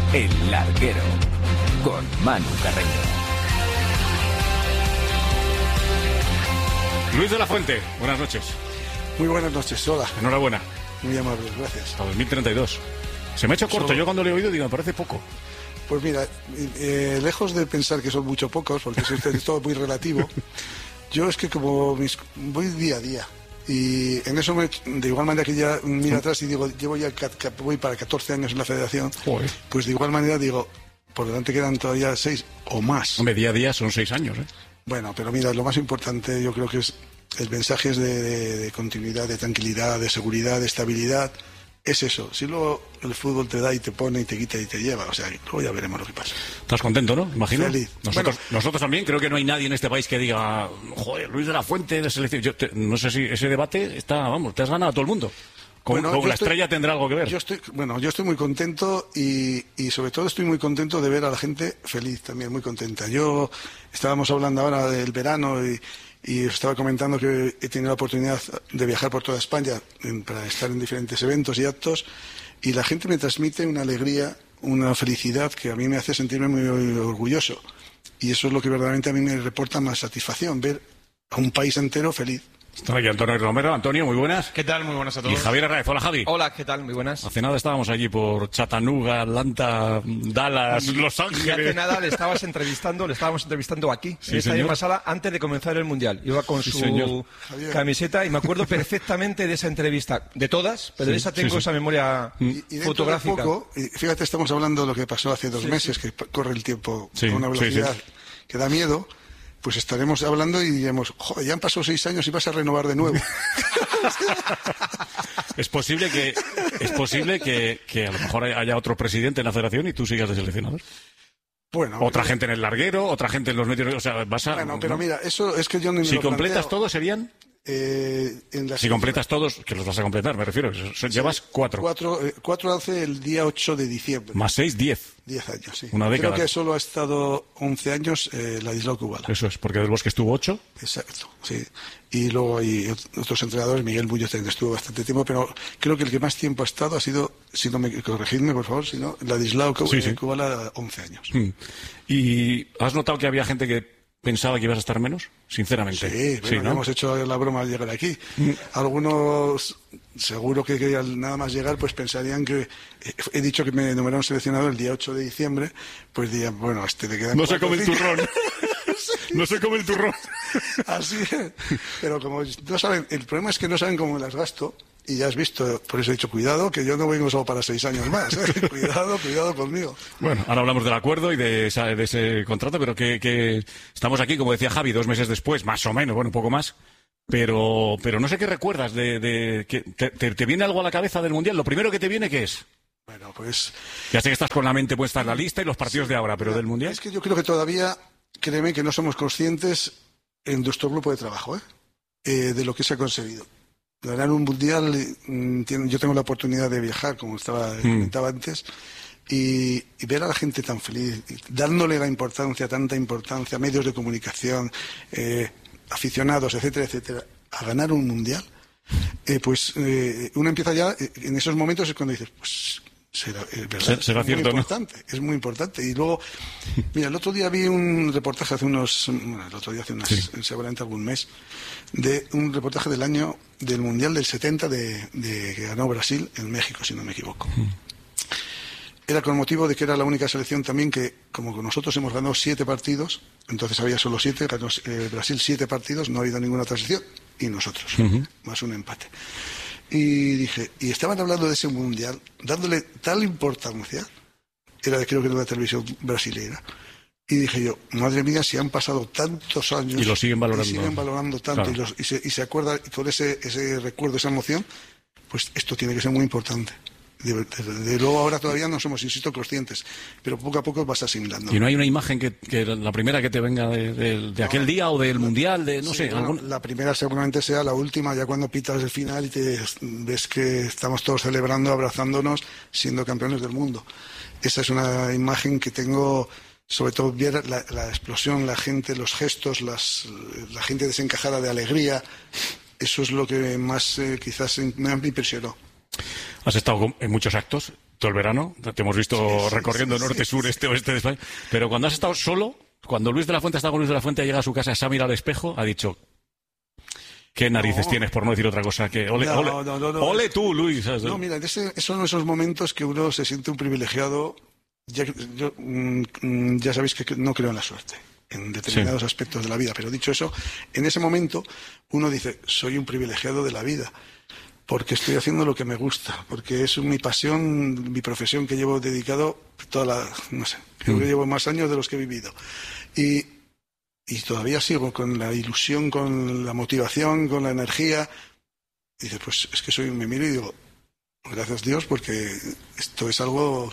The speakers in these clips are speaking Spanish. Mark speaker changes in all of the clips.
Speaker 1: El Larguero, con Manu Carreño.
Speaker 2: Luis de la Fuente, buenas noches.
Speaker 3: Muy buenas noches, hola.
Speaker 2: Enhorabuena.
Speaker 3: Muy amable, gracias.
Speaker 2: Hasta 2032. Se me ha hecho corto, yo cuando lo he oído digo, me parece poco.
Speaker 3: Pues mira, lejos de pensar que son mucho pocos, porque eso es todo muy relativo, yo es que como voy día a día. Y en eso, de igual manera que ya miro atrás y digo, voy para 14 años en la federación, pues de igual manera digo, por delante quedan todavía 6 o más.
Speaker 2: Hombre, día a día son 6 años, ¿eh?
Speaker 3: Bueno, pero mira, lo más importante yo creo que es el mensaje es de continuidad, de tranquilidad, de seguridad, de estabilidad. Es eso. Si luego el fútbol te da y te pone y te quita y te lleva, o sea, luego ya veremos lo que pasa.
Speaker 2: ¿Estás contento, no? Imagino.
Speaker 3: Feliz.
Speaker 2: Nosotros también, creo que no hay nadie en este país que diga, joder, Luis de la Fuente de selección. No sé si ese debate está, vamos, te has ganado a todo el mundo. Con la estrella tendrá algo que ver.
Speaker 3: Yo estoy muy contento y sobre todo estoy muy contento de ver a la gente feliz también, muy contenta. Estábamos hablando ahora del verano y os estaba comentando que he tenido la oportunidad de viajar por toda España para estar en diferentes eventos y actos, y la gente me transmite una alegría, una felicidad que a mí me hace sentirme muy orgulloso. Y eso es lo que verdaderamente a mí me reporta más satisfacción, ver a un país entero feliz.
Speaker 2: Está aquí Antonio Romero. Antonio, muy buenas.
Speaker 4: ¿Qué tal? Muy buenas a todos.
Speaker 2: Y Javier Arraez. Hola, Javi.
Speaker 4: Hola, ¿qué tal? Muy buenas.
Speaker 2: Hace nada estábamos allí por Chattanooga, Atlanta, Dallas, Los Ángeles.
Speaker 4: Y hace nada le estábamos entrevistando aquí,
Speaker 2: sí,
Speaker 4: en esta
Speaker 2: señor.
Speaker 4: misma sala, antes de comenzar el Mundial. Iba con
Speaker 2: Sí,
Speaker 4: su
Speaker 2: señor.
Speaker 4: camiseta y me acuerdo perfectamente de esa entrevista. De todas, pero de esa tengo esa memoria
Speaker 3: y
Speaker 4: fotográfica.
Speaker 3: De poco, fíjate, estamos hablando de lo que pasó hace 2 meses, que corre el tiempo a una velocidad que da miedo. Pues estaremos hablando y diremos, joder, ya han pasado 6 años y vas a renovar de nuevo.
Speaker 2: Es posible que a lo mejor haya otro presidente en la federación y tú sigas de seleccionador.
Speaker 3: Bueno,
Speaker 2: otra gente en el larguero, otra gente en los medios, o sea, vas a...
Speaker 3: Bueno, pero mira, eso es que yo no me
Speaker 2: Si
Speaker 3: lo
Speaker 2: completas
Speaker 3: planteo.
Speaker 2: todos serían... Si completas todos, que los vas a completar, me refiero, llevas 4.
Speaker 3: 4 hace el día 8 de diciembre.
Speaker 2: Más 6, 10.
Speaker 3: 10 años, sí.
Speaker 2: Una década.
Speaker 3: Creo que solo ha estado 11 años Ladislao Kubala.
Speaker 2: Eso es, porque del Bosque estuvo 8.
Speaker 3: Exacto, sí. Y luego hay otros entrenadores, Miguel Bullos también estuvo bastante tiempo, pero creo que el que más tiempo ha estado ha sido, si no me corregidme por favor, si no, Ladislao Kubala, 11 años.
Speaker 2: ¿Y has notado que había gente que pensaba que ibas a estar menos? Sinceramente.
Speaker 3: Sí, ¿no? Hemos hecho la broma al llegar aquí. Algunos, seguro que nada más llegar, pues pensarían que he dicho que me nombraron seleccionador el día 8 de diciembre, pues dirían, bueno, te quedan...
Speaker 2: No se come el turrón. No se come el turrón.
Speaker 3: Así es. Pero como no saben, el problema es que no saben cómo las gasto. Y ya has visto, por eso he dicho, cuidado, que yo no vengo solo para 6 años más. Cuidado conmigo.
Speaker 2: Bueno, ahora hablamos del acuerdo y de ese contrato, pero que estamos aquí, como decía Javi, 2 meses después, más o menos, bueno, un poco más. Pero no sé qué recuerdas ¿te viene algo a la cabeza del Mundial? Lo primero que te viene, ¿qué es?
Speaker 3: Bueno, pues...
Speaker 2: Ya sé que estás con la mente puesta en la lista y los partidos de ahora, pero del Mundial...
Speaker 3: Es que yo creo que todavía, créeme que no somos conscientes en nuestro grupo de trabajo, de lo que se ha conseguido. Ganar un Mundial, yo tengo la oportunidad de viajar, como comentaba antes, y ver a la gente tan feliz, dándole tanta importancia, medios de comunicación, aficionados, etcétera, etcétera, a ganar un Mundial, uno empieza ya, en esos momentos es cuando dices, pues...
Speaker 2: Será cierto, ¿no?
Speaker 3: Es muy importante. Y luego, mira, el otro día vi un reportaje seguramente algún mes, de un reportaje del Mundial del 70 que ganó Brasil en México, si no me equivoco. Era con motivo de que era la única selección también que, como nosotros hemos ganado 7 partidos, entonces había solo 7, ganó Brasil 7 partidos, no ha habido ninguna otra selección, y nosotros, más un empate. Y estaban hablando de ese Mundial, dándole tal importancia, creo que era una televisión brasileña, y dije yo, madre mía, si han pasado tantos años...
Speaker 2: Y lo siguen valorando.
Speaker 3: Y siguen valorando tanto, claro. y se acuerdan con ese recuerdo, esa emoción, pues esto tiene que ser muy importante. De luego ahora todavía no somos, insisto, conscientes, pero poco a poco vas asimilando.
Speaker 2: ¿Y no hay una imagen que la primera que te venga de aquel día o del Mundial?
Speaker 3: La primera seguramente sea la última, ya cuando pitas el final y te ves que estamos todos celebrando, abrazándonos, siendo campeones del mundo. Esa es una imagen que tengo, sobre todo ver la explosión, la gente, los gestos, la gente desencajada de alegría. Eso es lo que más quizás me impresionó.
Speaker 2: Has estado en muchos actos todo el verano, te hemos visto recorriendo norte, sur, este, oeste de España, pero cuando has estado solo, cuando Luis de la Fuente está con Luis de la Fuente, llega a su casa, se ha mirado al espejo, ha dicho... ¿Qué narices tienes, por no decir otra cosa? Que ole tú, Luis. ¿Sabes?
Speaker 3: No, mira, son esos momentos que uno se siente un privilegiado. Ya sabéis que no creo en la suerte en determinados aspectos de la vida, pero dicho eso, en ese momento uno dice, soy un privilegiado de la vida, porque estoy haciendo lo que me gusta, porque es mi pasión, mi profesión que llevo dedicado no sé, creo que llevo más años de los que he vivido. Y todavía sigo con la ilusión, con la motivación, con la energía. Y dices, pues es que me miro y digo, gracias Dios, porque esto es algo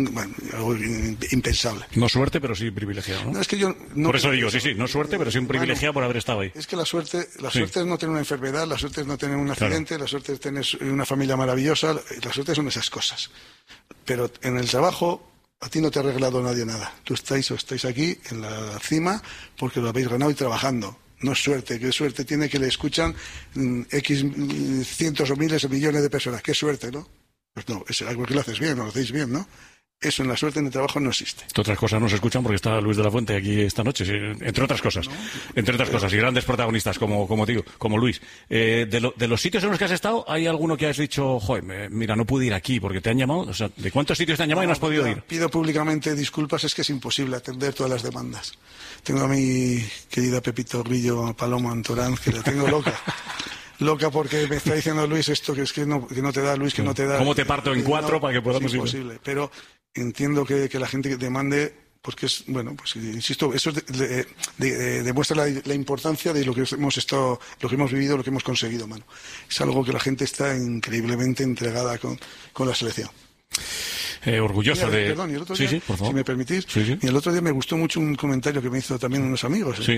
Speaker 3: impensable.
Speaker 2: No suerte, pero sí privilegiado, ¿no?
Speaker 3: No, es que yo
Speaker 2: por eso digo, sí, no suerte, pero sí un privilegiado por haber estado ahí.
Speaker 3: Es que la suerte es no tener una enfermedad, la suerte es no tener un accidente, la suerte es tener una familia maravillosa, la suerte son esas cosas. Pero en el trabajo... A ti no te ha arreglado nadie nada. Tú estáis aquí en la cima porque lo habéis ganado y trabajando. No es suerte. ¿Qué suerte tiene que le escuchan X cientos o miles o millones de personas? ¿Qué suerte, no? Pues no, es algo que lo haces bien, o lo hacéis bien, ¿no? Eso en la suerte en el trabajo no existe.
Speaker 2: Otras cosas no se escuchan porque está Luis de la Fuente aquí esta noche, entre otras cosas. Entre otras cosas, y grandes protagonistas como Luis. De los sitios en los que has estado, ¿hay alguno que has dicho, joder, mira, no pude ir aquí porque te han llamado? O sea, ¿de cuántos sitios te han llamado y no has podido ir?
Speaker 3: Pido públicamente disculpas, es que es imposible atender todas las demandas. Tengo a mi querida Pepito Grillo Paloma Antorán, que la tengo loca. Loca porque me está diciendo Luis esto, que no te da, Luis, que no te da.
Speaker 2: ¿Cómo te parto en cuatro para que podamos ir?
Speaker 3: Es imposible, pero entiendo que la gente que demande, porque es, bueno, pues insisto, eso demuestra la importancia de lo que hemos vivido, lo que hemos conseguido, mano. Es algo que la gente está increíblemente entregada con la selección.
Speaker 2: Orgulloso de...
Speaker 3: Perdón, y el otro día,
Speaker 2: sí, por favor.
Speaker 3: Si me permitís,
Speaker 2: Sí.
Speaker 3: y el otro día me gustó mucho un comentario que me hizo también unos amigos,
Speaker 2: Sí.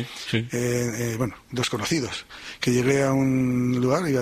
Speaker 3: Dos conocidos, que llegué a un lugar y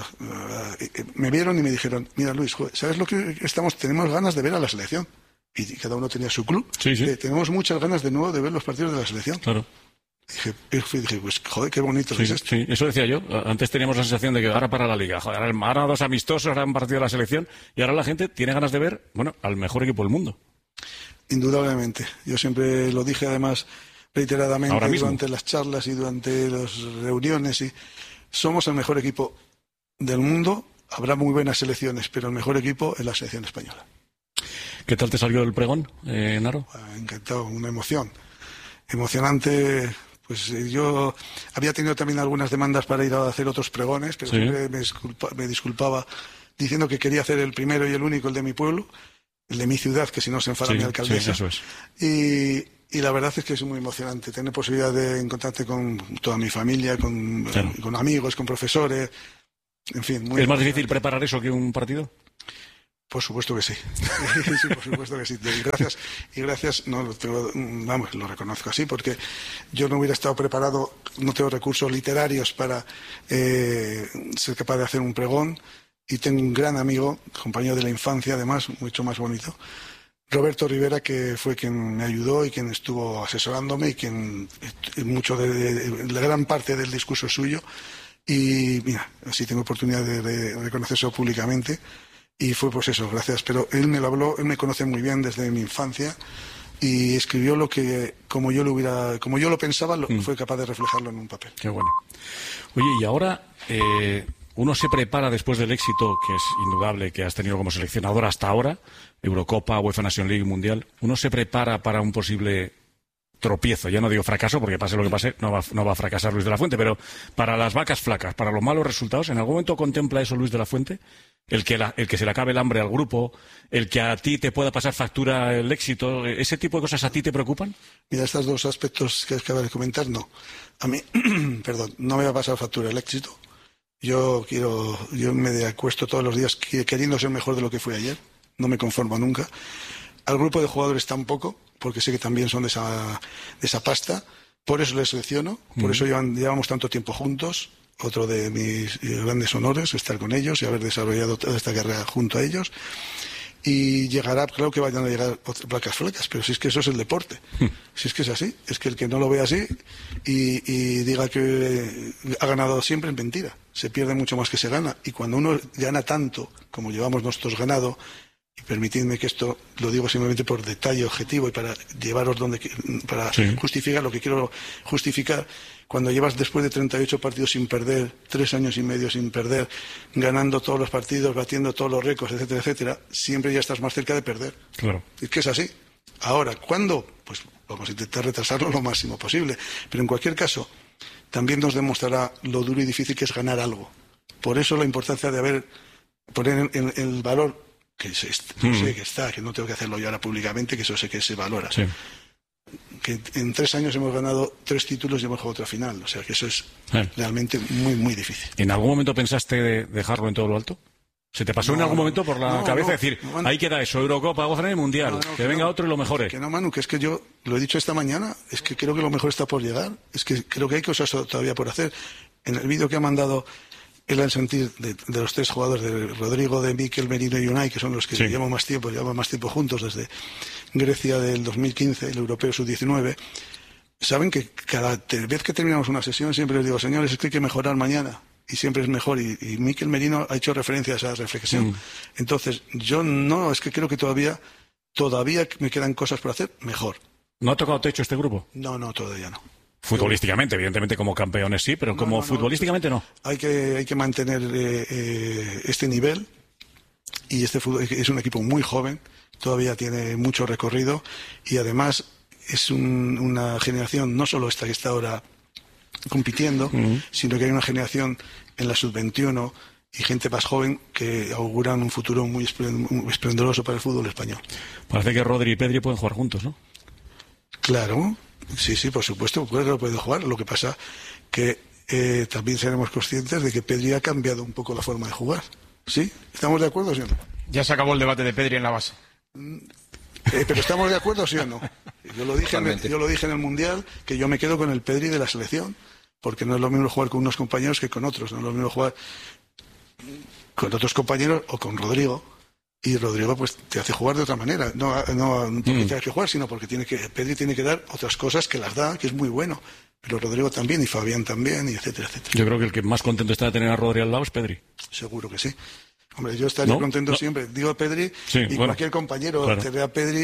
Speaker 3: me vieron y me dijeron, mira Luis, joder, ¿sabes lo que tenemos ganas de ver a la selección? Y cada uno tenía su club.
Speaker 2: Sí.
Speaker 3: Tenemos muchas ganas de nuevo de ver los partidos de la selección.
Speaker 2: Claro.
Speaker 3: Dije, pues joder, qué bonito es esto.
Speaker 2: Sí, eso decía yo. Antes teníamos la sensación de que ahora para la Liga, joder, ahora 2 amistosos, ahora un partido de la selección, y ahora la gente tiene ganas de ver, bueno, al mejor equipo del mundo.
Speaker 3: Indudablemente. Yo siempre lo dije, además, reiteradamente durante las charlas y durante las reuniones. Y somos el mejor equipo del mundo. Habrá muy buenas selecciones, pero el mejor equipo es la selección española.
Speaker 2: ¿Qué tal te salió el pregón, Naro?
Speaker 3: Encantado, una emoción. Emocionante. Pues yo había tenido también algunas demandas para ir a hacer otros pregones, pero siempre me disculpaba diciendo que quería hacer el primero y el único, el de mi pueblo, el de mi ciudad, que si no se enfada mi alcaldesa.
Speaker 2: Sí, eso es.
Speaker 3: Y la verdad es que es muy emocionante tener posibilidad de encontrarte con toda mi familia, con amigos, con profesores, en fin.
Speaker 2: ¿Es más difícil preparar eso que un partido?
Speaker 3: Por supuesto que sí. Sí, por supuesto que sí. Y gracias, lo reconozco así, porque yo no hubiera estado preparado, no tengo recursos literarios para ser capaz de hacer un pregón, y tengo un gran amigo, compañero de la infancia, además, mucho más bonito, Roberto Rivera, que fue quien me ayudó y quien estuvo asesorándome y quien mucho de la gran parte del discurso es suyo. Y mira, así tengo oportunidad de reconocer eso públicamente. Y fue pues eso, gracias. Pero él me lo habló, él me conoce muy bien desde mi infancia y escribió lo que, como yo lo pensaba, fue capaz de reflejarlo en un papel.
Speaker 2: Qué bueno. Oye, y ahora uno se prepara después del éxito, que es indudable, que has tenido como seleccionador hasta ahora, Eurocopa, UEFA Nation League, Mundial, uno se prepara para un posible tropiezo, ya no digo fracaso, porque pase lo que pase, no va a fracasar Luis de la Fuente, pero para las vacas flacas, para los malos resultados, ¿en algún momento contempla eso Luis de la Fuente? El que se le acabe el hambre al grupo, el que a ti te pueda pasar factura el éxito, ¿ese tipo de cosas a ti te preocupan?
Speaker 3: Mira, estos dos aspectos que acabas de comentar, no. A mí, perdón, no me va a pasar factura el éxito. Yo me acuesto todos los días queriendo ser mejor de lo que fui ayer. No me conformo nunca. Al grupo de jugadores tampoco, porque sé que también son de esa pasta. Por eso les selecciono, por eso llevamos tanto tiempo juntos. Otro de mis grandes honores, estar con ellos y haber desarrollado toda esta carrera junto a ellos. Y llegará, claro que vayan a llegar otras vacas flacas, pero si es que eso es el deporte. Si es que es así, es que el que no lo ve así y diga que ha ganado siempre es mentira. Se pierde mucho más que se gana. Y cuando uno gana tanto, como llevamos nosotros ganado, y permitidme que esto lo digo simplemente por detalle objetivo y para llevaros para justificar lo que quiero justificar. Cuando llevas después de 38 partidos sin perder, 3 años y medio sin perder, ganando todos los partidos, batiendo todos los récords, etcétera, etcétera, siempre ya estás más cerca de perder.
Speaker 2: Claro.
Speaker 3: Es que es así. Ahora, ¿cuándo? Pues vamos a intentar retrasarlo lo máximo posible. Pero en cualquier caso, también nos demostrará lo duro y difícil que es ganar algo. Por eso la importancia de poner en el valor que sé que está, que no tengo que hacerlo yo ahora públicamente, que eso sé que se valora.
Speaker 2: Sí.
Speaker 3: Que en 3 años hemos ganado 3 títulos y hemos jugado otra final. O sea que eso es realmente muy, muy difícil.
Speaker 2: ¿En algún momento pensaste de dejarlo en todo lo alto? ¿Se te pasó en algún momento por la cabeza decir, ahí queda eso, Eurocopa, Goza y Mundial, que venga otro y lo mejore?
Speaker 3: Que no, Manu, que es que yo lo he dicho esta mañana, es que creo que lo mejor está por llegar, es que creo que hay cosas todavía por hacer. En el vídeo que ha mandado el sentir de los 3 jugadores, de Rodrigo, de Mikel Merino y Unai, que son los que llevan más tiempo juntos desde Grecia del 2015, el Europeo Sub-19, saben que cada vez que terminamos una sesión siempre les digo, señores, es que hay que mejorar mañana. Y siempre es mejor, y Mikel Merino ha hecho referencia a esa reflexión. Entonces, yo es que creo que todavía me quedan cosas por hacer mejor.
Speaker 2: ¿No ha tocado techo este grupo?
Speaker 3: No, todavía no.
Speaker 2: Futbolísticamente, evidentemente como campeones sí, pero como futbolísticamente no.
Speaker 3: Hay que mantener este nivel, y este fútbol es un equipo muy joven, todavía tiene mucho recorrido, y además es una generación, no solo esta que está ahora compitiendo, sino que hay una generación en la sub-21 y gente más joven que auguran un futuro muy esplendoroso para el fútbol español.
Speaker 2: Parece que Rodri y Pedri pueden jugar juntos, ¿no?
Speaker 3: Claro, sí, por supuesto, pueden jugar. Lo que pasa que también seremos conscientes de que Pedri ha cambiado un poco la forma de jugar. ¿Sí? ¿Estamos de acuerdo, sí o no?
Speaker 4: Ya se acabó el debate de Pedri en la base.
Speaker 3: Pero ¿estamos de acuerdo, sí o no? Yo lo dije en el Mundial, que yo me quedo con el Pedri de la selección, porque no es lo mismo jugar con unos compañeros que con otros. No es lo mismo jugar con otros compañeros o con Rodrigo. Y Rodrigo pues te hace jugar de otra manera. No porque tenga que jugar, sino porque Pedri tiene que dar otras cosas que las da, que es muy bueno. Pero Rodrigo también, y Fabián también, y etcétera, etcétera.
Speaker 2: Yo creo que el que más contento está de tener a Rodri al lado es Pedri.
Speaker 3: Seguro que sí. Hombre, yo estaría contento siempre. Digo Pedri, cualquier compañero te vea Pedri,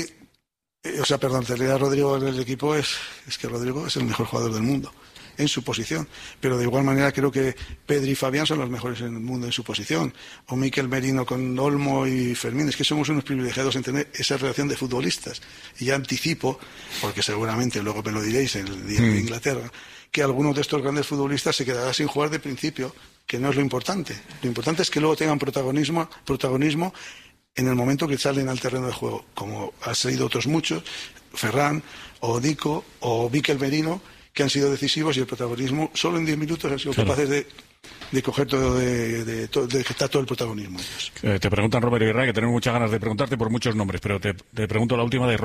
Speaker 3: te vea Rodrigo en el equipo, es que Rodrigo es el mejor jugador del mundo en su posición. Pero de igual manera creo que Pedri y Fabián son los mejores en el mundo en su posición. O Mikel Merino con Olmo y Fermín. Es que somos unos privilegiados en tener esa relación de futbolistas. Y ya anticipo, porque seguramente luego me lo diréis en el día de Inglaterra, que algunos de estos grandes futbolistas se quedarán sin jugar de principio, que no es lo importante. Lo importante es que luego tengan protagonismo en el momento que salen al terreno de juego, como han sido otros muchos, Ferran, o Nico, o Mikel Merino, que han sido decisivos, y el protagonismo solo en 10 minutos han sido capaces de coger de quitar todo el protagonismo.
Speaker 2: Te preguntan Robert y Ray, que tenemos muchas ganas de preguntarte por muchos nombres, pero te pregunto la última de